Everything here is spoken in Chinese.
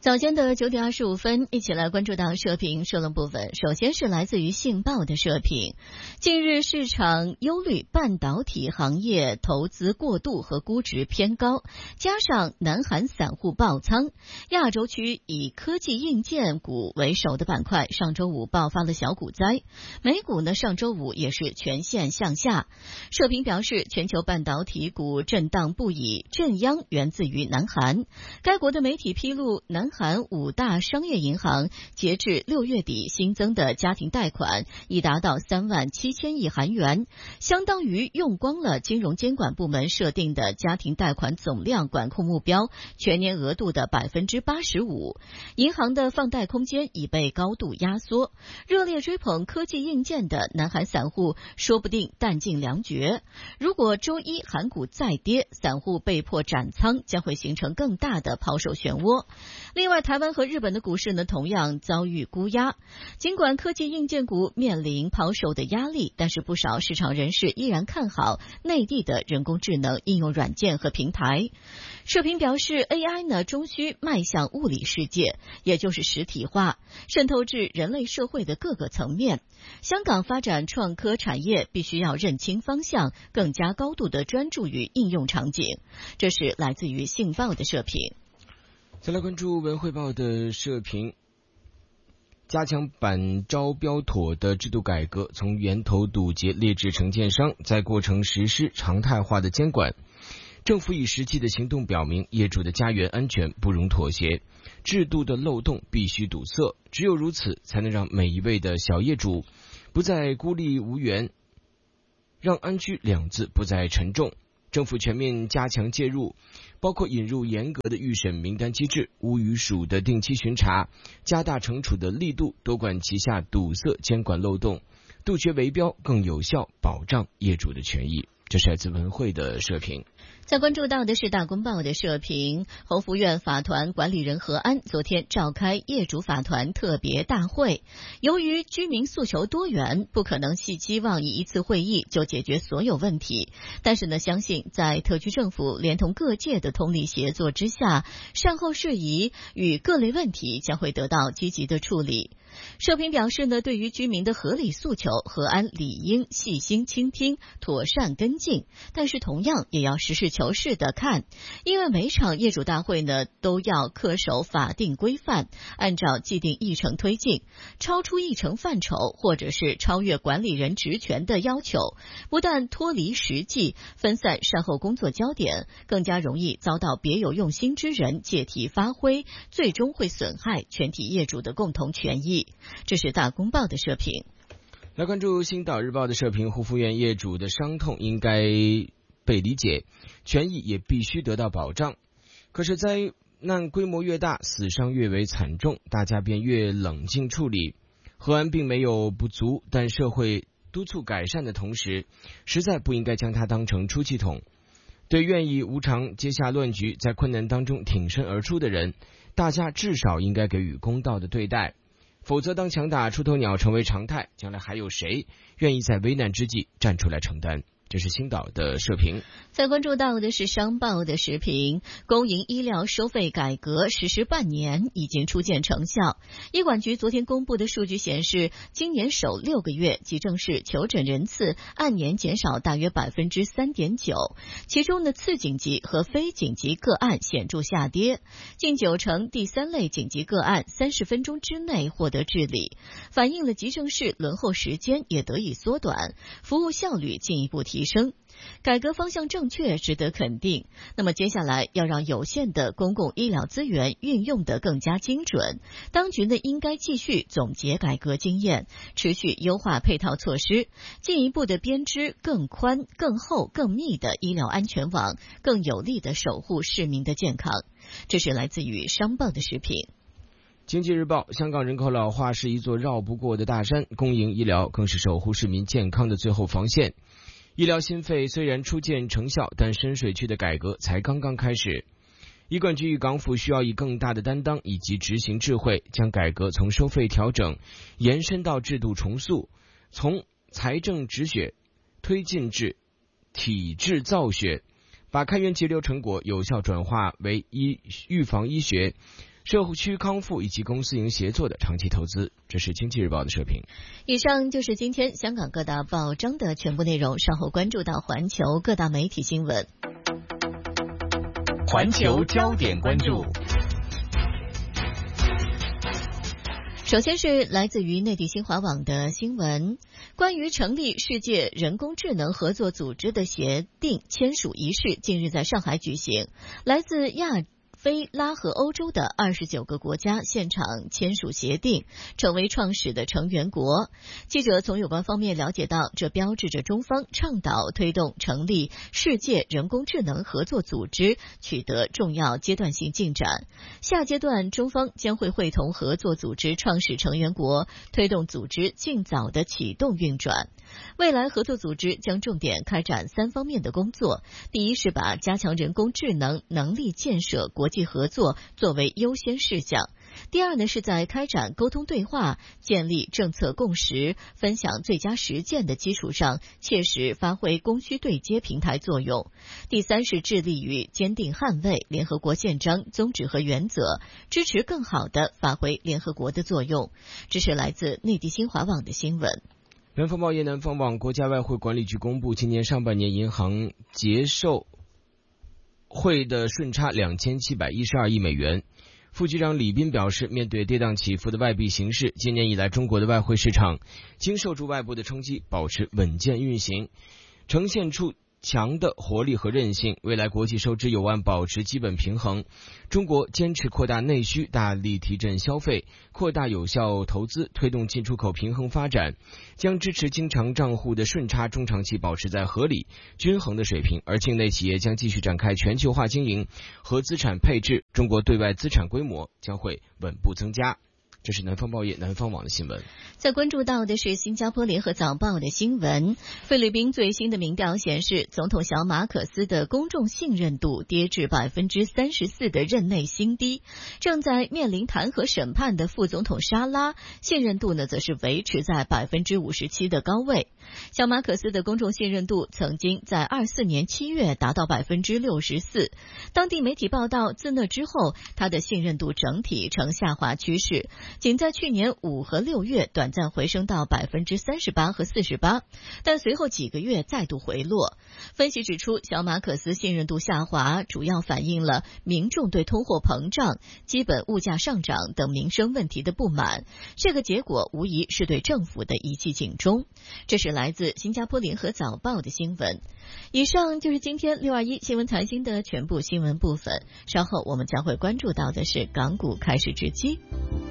早间的9点25分，一起来关注到社评社论部分。首先是来自于信报的社评。近日市场忧虑半导体行业投资过度和估值偏高，加上南韩散户爆仓，亚洲区以科技硬件股为首的板块上周五爆发了小股灾，美股呢上周五也是全线向下。社评表示，全球半导体股震荡不已，震央源自于南韩。该国的媒体披露，南韩5大商业银行截至6月底新增的家庭贷款已达到3万7千亿韩元，相当于用光了金融监管部门设定的家庭贷款总量管控目标全年额度的 85%。 银行的放贷空间已被高度压缩，热烈追捧科技硬件的南韩散户说不定弹尽粮绝。如果周一韩股再跌，散户被迫斩仓，将会形成更大的抛售漩涡。另外，台湾和日本的股市呢，同样遭遇估压。尽管科技硬件股面临抛售的压力，但是不少市场人士依然看好内地的人工智能应用软件和平台。社评表示 ，AI 呢终须迈向物理世界，也就是实体化，渗透至人类社会的各个层面。香港发展创科产业必须要认清方向，更加高度的专注于应用场景。这是来自于信报的社评。 再来关注文汇报的社评，加强版招标妥的制度改革，从源头堵截劣质承建商，在过程实施常态化的监管。政府以实际的行动表明，业主的家园安全不容妥协，制度的漏洞必须堵塞，只有如此，才能让每一位的小业主不再孤立无援，让安居两字不再沉重。政府全面加强介入，包括引入严格的预审名单机制、屋宇署的定期巡查，加大惩处的力度，多管齐下堵塞监管漏洞，杜绝围标，更有效保障业主的权益。这是来自文汇的社评。 再关注到的是大公报的社评，侯福院法团管理人何安昨天召开业主法团特别大会，由于居民诉求多元，不可能寄期望以一次会议就解决所有问题，但是呢，相信在特区政府连同各界的通力协作之下，善后事宜与各类问题将会得到积极的处理。社评表示呢，对于居民的合理诉求，何安理应细心倾听，妥善跟进，但是同样也要实事求是的看，因为每场业主大会呢都要恪守法定规范，按照既定议程推进，超出议程范畴或者是超越管理人职权的要求，不但脱离实际，分散善后工作焦点，更加容易遭到别有用心之人借题发挥，最终会损害全体业主的共同权益。这是大公报的社评。 来关注星岛日报的社评，护肤院业主的伤痛应该被理解，权益也必须得到保障。可是灾难规模越大，死伤越为惨重，大家便越冷静处理。何安并没有不足，但社会督促改善的同时，实在不应该将它当成出气筒。对愿意无偿接下乱局，在困难当中挺身而出的人，大家至少应该给予公道的对待。否则当强打出头鸟成为常态，将来还有谁愿意在危难之际站出来承担？这是星岛的社评。 再关注到的是商报的时评，公营医疗收费改革实施半年，已经初见成效。医管局昨天公布的数据显示，今年首6个月急症室求诊人次按年减少大约 3.9%， 其中的次紧急和非紧急个案显著下跌，近90%第3类紧急个案30分钟之内获得治理，反映了急症室轮候时间也得以缩短，服务效率进一步提升。改革方向正确，值得肯定。那么接下来要让有限的公共医疗资源运用得更加精准，当局呢应该继续总结改革经验，持续优化配套措施，进一步的编织更宽、更厚、更密的医疗安全网，更有力的守护市民的健康。这是来自于商报的时评。 经济日报，香港人口老化是一座绕不过的大山，公营医疗更是守护市民健康的最后防线。医疗心肺虽然初见成效，但深水区的改革才刚刚开始。医管局与港府需要以更大的担当以及执行智慧，将改革从收费调整延伸到制度重塑，从财政止血推进至体制造血，把开源节流成果有效转化为预防医学， 社区康复以及公私营协作的长期投资。这是经济日报的社评。 以上就是今天香港各大报章的全部内容，稍后关注到环球各大媒体新闻。 环球焦点关注。 首先是来自于内地新华网的新闻，关于成立世界人工智能合作组织的协定签署仪式近日在上海举行，来自亚非拉和欧洲的29个国家现场签署协定，成为创始的成员国。记者从有关方面了解到，这标志着中方倡导推动成立世界人工智能合作组织取得重要阶段性进展。下阶段，中方将会会同合作组织创始成员国，推动组织尽早的启动运转。未来合作组织将重点开展3方面的工作，第一是把加强人工智能能力建设国际合作作为优先事项。第二呢，是在开展沟通对话、建立政策共识、分享最佳实践的基础上，切实发挥供需对接平台作用。第三是致力于坚定捍卫联合国宪章宗旨和原则，支持更好地发挥联合国的作用。这是来自内地新华网的新闻。 南方报业南方网，国家外汇管理局公布，今年上半年银行结售汇的顺差2712亿美元。副局长李斌表示，面对跌宕起伏的外币形势，今年以来中国的外汇市场经受住外部的冲击，保持稳健运行，呈现出强的活力和韧性，未来国际收支有望保持基本平衡。中国坚持扩大内需，大力提振消费，扩大有效投资，推动进出口平衡发展，将支持经常账户的顺差中长期保持在合理均衡的水平。而境内企业将继续展开全球化经营和资产配置，中国对外资产规模将会稳步增加。这是南方报业南方网的新闻。 再关注到的是新加坡联合早报的新闻，菲律宾最新的民调显示，总统小马可斯的公众信任度跌至 34% 的任内新低，正在面临弹劾审判的副总统沙拉信任度呢则是维持在 57% 的高位。小马可斯的公众信任度曾经在24年7月达到 64%， 当地媒体报道，自那之后他的信任度整体呈下滑趋势，仅在去年5和6月短暂回升到 38% 和 48%， 但随后几个月再度回落。分析指出，小马可斯信任度下滑主要反映了民众对通货膨胀、基本物价上涨等民生问题的不满，这个结果无疑是对政府的一记警钟。这是来自新加坡联合早报的新闻。以上就是今天621新闻财经的全部新闻部分，稍后我们将会关注到的是港股开市之机。